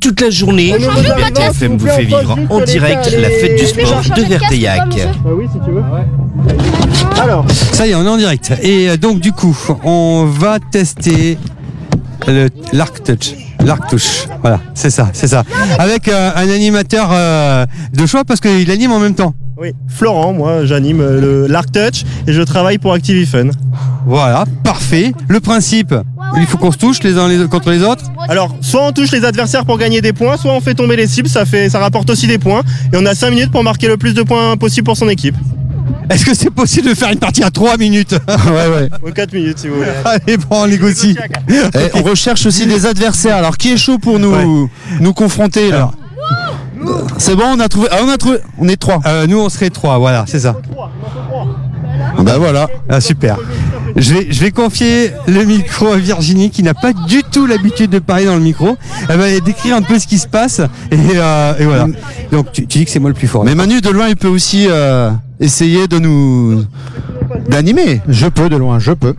toute la journée, BFM vous fait vivre en direct la fête du sport de Verteillac. Oui, si tu veux. Alors, ça y est, on est en direct. Et donc du coup, on va tester l'Arc Touch. L'Arc Touch, voilà, c'est ça. Avec un animateur de choix parce qu'il anime en même temps. oui, Florent, moi j'anime l'Arc Touch et je travaille pour ActiviFun. Voilà, parfait. Le principe, il faut qu'on se touche les uns contre les autres. Alors, soit on touche les adversaires pour gagner des points, soit on fait tomber les cibles, ça rapporte aussi des points. Et on a 5 minutes pour marquer le plus de points possible pour son équipe. Est-ce que c'est possible de faire une partie à 3 minutes? Ouais. Ou 4 minutes si vous voulez. Allez, bon, on négocie. On recherche aussi des adversaires. Alors, qui est chaud pour nous confronter là? C'est bon, on a trouvé. On est 3. Nous, on serait 3, voilà, c'est ça. Bah voilà. Ah, super. Je vais confier le micro à Virginie qui n'a pas du tout l'habitude de parler dans le micro. Elle va décrire un peu ce qui se passe et voilà. Donc tu dis que c'est moi le plus fort. Mais Manu de loin il peut aussi essayer d'animer. Je peux de loin, je peux.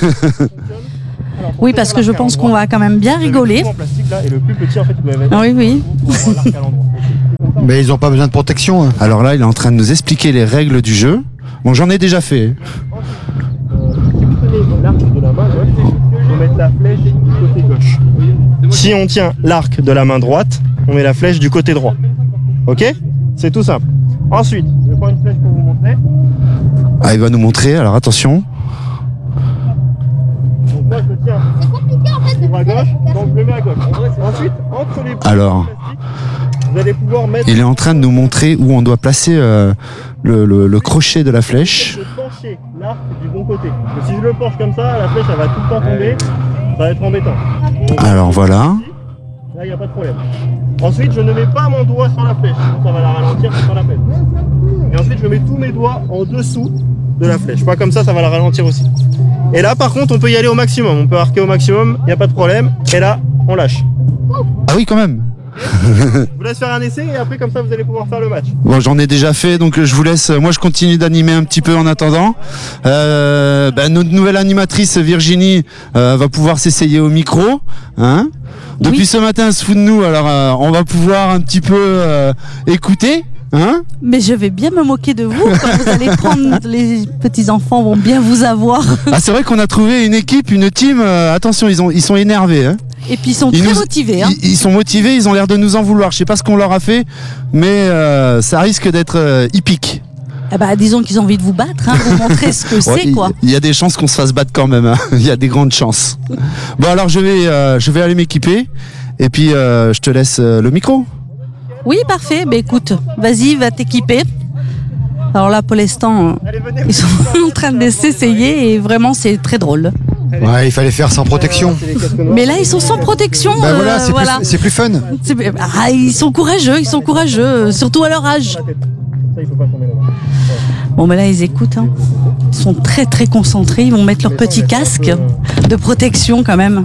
Oui, parce que je pense qu'on va quand même bien rigoler. Oui. Mais ils n'ont pas besoin de protection. Hein. Alors là il est en train de nous expliquer les règles du jeu. Bon, j'en ai déjà fait. Si vous tenez l'arc de la main gauche, il faut mettre la flèche du côté gauche. Si on tient l'arc de la main droite, on met la flèche du côté droit. Ok? C'est tout simple. Ensuite, je vais prendre une flèche pour vous montrer. Ah, il va nous montrer, alors attention. Donc moi je tiens pour à gauche, donc je le mets à gauche. Ensuite, entre les Alors, vous allez pouvoir mettre... il est en train de nous montrer où on doit placer le crochet de la flèche. Je vais pencher l'arc du bon côté. Parce que si je le penche comme ça, la flèche elle va tout le temps tomber. Ça va être embêtant. Donc, Alors voilà. là, il n'y a pas de problème. Ensuite, je ne mets pas mon doigt sur la flèche. Ça va la ralentir, c'est pas la peine. Et ensuite, je mets tous mes doigts en dessous de la flèche. Pas comme ça va la ralentir aussi. Et là, par contre, on peut y aller au maximum. On peut arquer au maximum, il n'y a pas de problème. Et là, on lâche. Ah oui, quand même. Je vous laisse faire un essai et après, comme ça, vous allez pouvoir faire le match. Bon, j'en ai déjà fait, donc je vous laisse. Moi, je continue d'animer un petit peu en attendant. Notre nouvelle animatrice Virginie va pouvoir s'essayer au micro. Hein, depuis ce matin, elle se fout de nous. Alors, on va pouvoir un petit peu écouter. Hein? Mais je vais bien me moquer de vous quand vous allez prendre. Les petits enfants vont bien vous avoir. Ah, c'est vrai qu'on a trouvé une équipe, une team. Attention, ils sont énervés. Hein. Et puis ils sont très motivés. Hein. Ils sont motivés, ils ont l'air de nous en vouloir. Je sais pas ce qu'on leur a fait, mais ça risque d'être hippique. Eh ben, disons qu'ils ont envie de vous battre, hein, vous montrer ce que c'est, quoi. Il y a des chances qu'on se fasse battre quand même. Hein. Il y a des grandes chances. Bon, alors je vais aller m'équiper et puis je te laisse le micro. Oui, parfait. Ben écoute, vas-y, va t'équiper. Alors là, pour l'instant, ils sont en train de s'essayer et vraiment, c'est très drôle. Ouais, il fallait faire sans protection. Mais là, ils sont sans protection. Ben voilà, c'est plus fun. Ils sont courageux, surtout à leur âge. Bon, mais là, ils écoutent. Hein. Ils sont très, très concentrés. Ils vont mettre leur petit casque de protection quand même.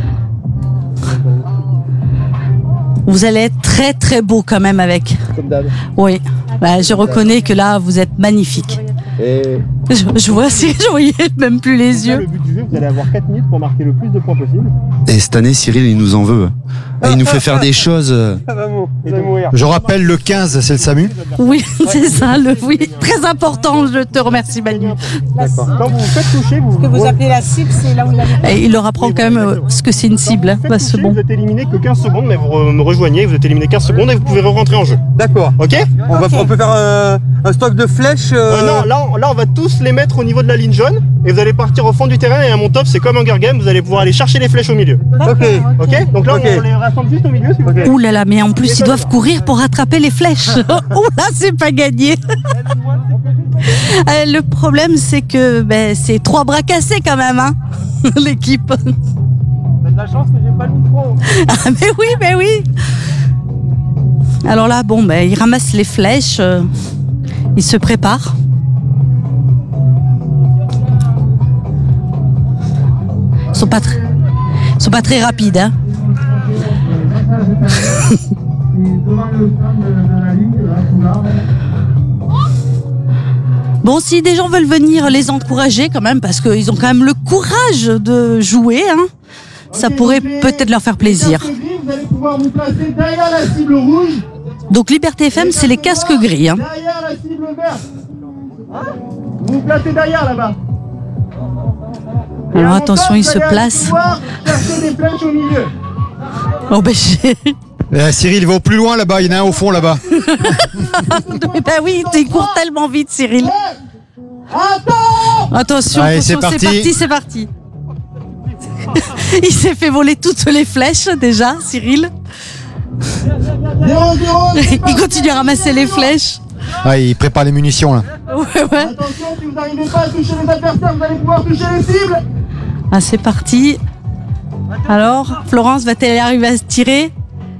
Vous allez être très, très beau quand même avec. Oui, je reconnais que là, vous êtes magnifique. Je vois, je voyais même plus les yeux. Le but du jeu, vous allez avoir 4 minutes pour marquer le plus de points possible. Et cette année, Cyril, il nous en veut. Et il nous fait faire des choses. Je rappelle le 15, c'est le SAMU. Oui, c'est ça, oui. Très important, je te remercie, Manu. Quand vous vous faites toucher, ce que vous appelez la cible, c'est là où il leur apprend quand même ce que c'est une cible. C'est bon. Vous êtes éliminé que 15 secondes, mais vous me rejoignez, vous êtes éliminé 15 secondes et vous pouvez re-rentrer en jeu. D'accord. Ok? On peut faire un stock de flèches. Non, là on va tous les mettre au niveau de la ligne jaune et vous allez partir au fond du terrain et à mon top c'est comme un Hunger Game, vous allez pouvoir aller chercher les flèches au milieu. Ok. Donc là on les rassemble juste au milieu s'il vous plaît. Ouh là là, mais en plus ils doivent courir pour rattraper les flèches. Ouh là, c'est pas gagné. Le problème c'est que c'est 3 bras cassés quand même, hein, l'équipe. T'as de la chance que j'ai pas le micro. Ah mais oui. Alors là, ils ramassent les flèches, ils se préparent. Ils sont pas très rapides, hein. Bon, si des gens veulent venir les encourager quand même, parce qu'ils ont quand même le courage de jouer, hein. ça pourrait peut-être leur faire plaisir. Vous allez pouvoir vous placer derrière la cible rouge. Donc Liberté FM, c'est les casques gris. Hein. Derrière la cible verte. Vous vous placez derrière là-bas. Alors attention, il se Vous allez place. pouvoir chercher des flèches au milieu. Oh ben, Cyril, il va au plus loin là-bas, il y en a un au fond là-bas. bah oui, il court tellement vite, Cyril. Attends. Attention, Allez, attention, c'est parti. c'est parti. Il s'est fait voler toutes les flèches déjà, Cyril. 0-0. Il continue à ramasser les flèches. Ah, il prépare les munitions là. Ouais. Attention, si vous n'arrivez pas à toucher les adversaires, vous allez pouvoir toucher les cibles. Ah, c'est parti. Alors, Florence va-t-elle arriver à se tirer?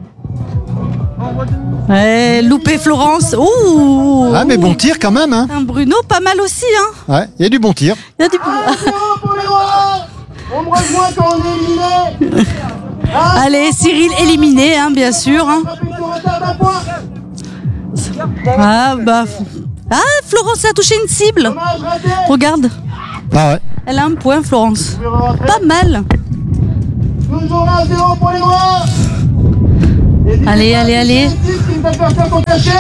Ouais, loupé Florence. Ouh. Ah, mais bon tir quand même, hein. Un Bruno, pas mal aussi, hein. Ouais, il y a du bon tir. Il y a du... 1-0 pour les Noirs. On me rejoint quand on est éliminé. Allez, Cyril éliminé, hein, bien sûr. Hein. Ah, bah... Ah, Florence a touché une cible. Dommage raté. Regarde, Ah ouais. elle a un point, Florence. Vous pouvez rentrer. Pas mal. Toujours 1-0 pour les Noirs. Allez. Les adversaires sont cachés.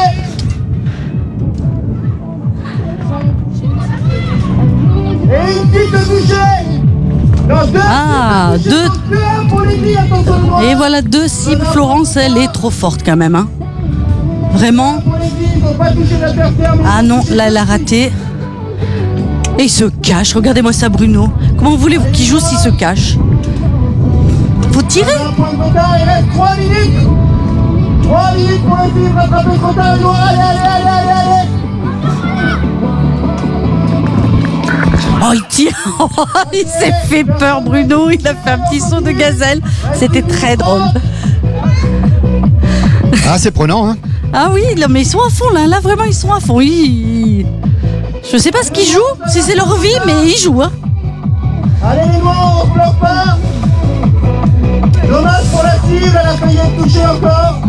Et une petite touchée. Non, deux. Ah, Touchés deux. sur deux pour les filles, attention les Noirs. Et voilà, 2 cibles. Florence, elle est trop forte quand même. Hein. Vraiment. Pour les filles, ils n'ont pas touché l'adversaire. Mais Ah non, là, elle a raté. Et il se cache. Regardez-moi ça, Bruno. Comment voulez-vous qu'il joue s'il se cache? Faut tirer. un point de retard, il reste 3 minutes. 3 minutes pour les filles, rattraper le retard, les Noirs. Allez. Oh, il tire. Il s'est fait peur, Bruno. Il a fait un petit saut de gazelle. C'était très drôle. Ah, c'est prenant, hein. Ah oui, là, mais ils sont à fond, là. Là, vraiment, ils sont à fond. Je sais pas ce qu'ils jouent, si c'est leur vie, mais ils jouent. Hein. Allez les Noirs, on se pleure pas. Dommage pour la cible, elle a failli être touchée encore.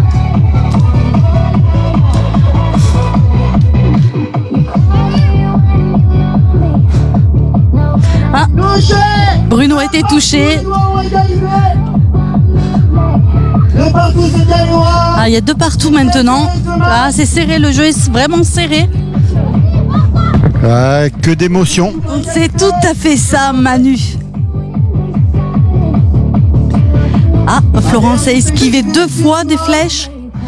Ah. Touché. Bruno a été touché. Les Noirs ont égalisé. De partout, c'est bien les Noirs. Ah, il y a 2 partout maintenant. Ah, c'est serré, le jeu est vraiment serré. Ouais, que d'émotion. C'est tout à fait ça, Manu. Ah, Florence a esquivé 2 fois des flèches.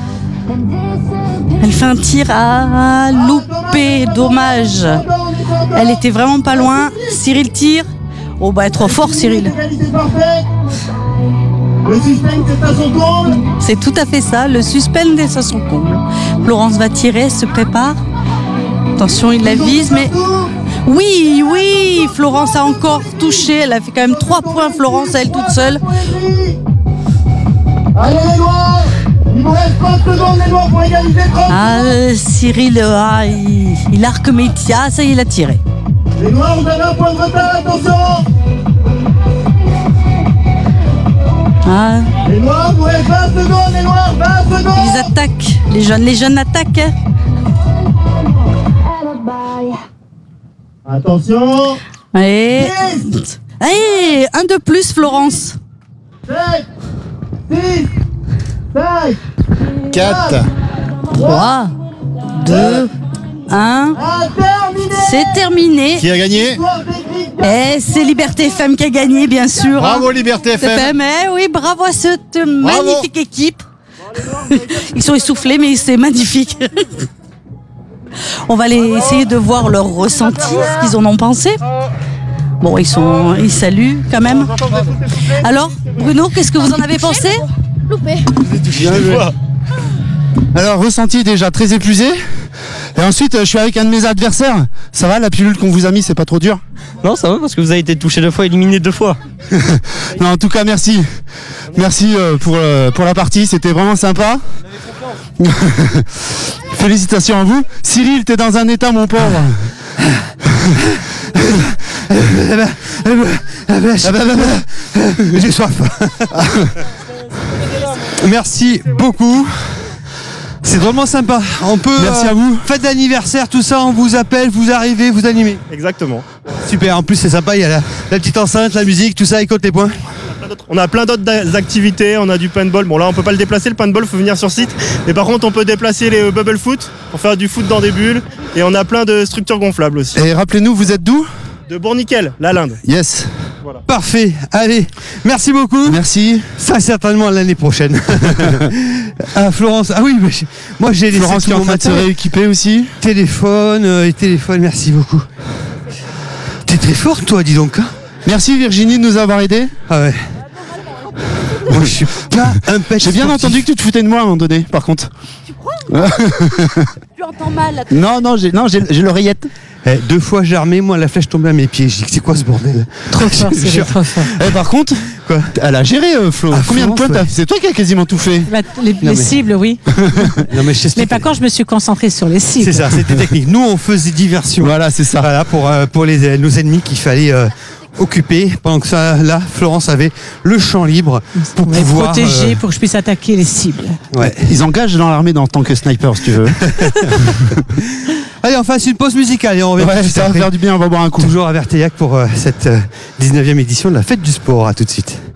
Elle fait un tir à louper, dommage. Elle était vraiment pas loin. Cyril tire. Oh bah, trop fort, Cyril. Égalité parfaite. Le suspense est à son comble. C'est tout à fait ça, le suspense est à son comble. Florence va tirer, se prépare. Attention, il la vise, mais... Oui, Florence a encore touché. Elle a fait quand même 3 points, Florence, à elle toute seule. Allez les Noirs. Il vous reste 30 secondes les Noirs pour égaliser 30. Ah, Cyril, il arque, mais il tient. Ça y est, il a tiré. Les Noirs, vous avez un point de retard, attention. Ah, Les Noirs, vous reste 20 secondes, les Noirs, 20 secondes. ils attaquent. Les jeunes attaquent. Hein. Attention. Et... 10, Allez, un de plus, Florence. 7, 6, 5, 4. 3, 2, 1. terminé. C'est terminé. Qui a gagné? Et c'est Liberté FM qui a gagné, bien sûr. Bravo, Liberté FM. Eh oui, bravo à cette magnifique équipe. Ils sont essoufflés, mais c'est magnifique. On va essayer de voir leur ressenti, ce qu'ils en ont pensé. Bon, ils saluent quand même. Alors, Bruno, qu'est-ce que vous en avez pensé? Alors, ressenti déjà très épuisé. Et ensuite, je suis avec un de mes adversaires. Ça va, la pilule qu'on vous a mis, c'est pas trop dur? Non, ça va parce que vous avez été touché 2 fois, éliminé 2 fois. Non, en tout cas, merci. Merci pour la partie, c'était vraiment sympa. Félicitations à vous. Cyril, t'es dans un état, mon pauvre. J'ai soif. Merci beaucoup. C'est vraiment sympa. On peut. Merci à vous. Fête d'anniversaire, tout ça, on vous appelle, vous arrivez, vous animez. Exactement. Super. En plus, c'est sympa. Il y a la petite enceinte, la musique, tout ça. Il compte les points. On a plein d'autres activités, on a du paintball. Bon là on peut pas le déplacer, le paintball faut venir sur site. Mais par contre on peut déplacer les bubble foot pour faire du foot dans des bulles. Et on a plein de structures gonflables aussi. Et rappelez-nous, vous êtes d'où? De Bournickel, la Linde. Yes. Voilà. Parfait. Allez, merci beaucoup. Merci. Ça certainement l'année prochaine. À Florence. Ah oui, mais moi j'ai laissé Florence qui est en train de se rééquiper aussi. Téléphone et téléphone. Merci beaucoup. T'es très fort toi, dis donc. Hein. Merci Virginie de nous avoir aidés. Ah ouais. Moi je suis pas un pet. J'ai bien entendu que tu te foutais de moi à un moment donné, par contre. Tu crois? Tu entends mal là. Non, j'ai l'oreillette. 2 fois j'ai armé, moi la flèche tombait à mes pieds. Je dis c'est quoi ce bordel? Trop fort, c'est trop fort. Par contre, quoi? Elle a géré Flo. Combien de points t'as? C'est toi qui as quasiment tout fait. Bah, les cibles, oui. Non, mais par contre, je me suis concentré sur les cibles. C'est ça, c'était technique. Nous, on faisait diversion. Voilà, c'est ça. Voilà, pour nos ennemis qu'il fallait occuper. Pendant que ça, là, Florence avait le champ libre pour pouvoir protéger, pour que je puisse attaquer les cibles. Ouais. Ils engagent dans l'armée en tant que sniper, si tu veux. Allez, on fasse une pause musicale et on revient. Ouais, ça va faire du bien, on va boire un coup. Toujours à Verteillac pour cette 19e édition de la fête du sport. À tout de suite.